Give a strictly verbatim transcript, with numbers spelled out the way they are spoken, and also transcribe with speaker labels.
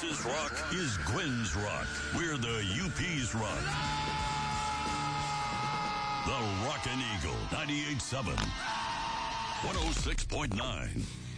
Speaker 1: Texas rock is Gwen's rock. We're the U P's rock. The Rockin' Eagle, ninety-eight point seven, one oh six point nine.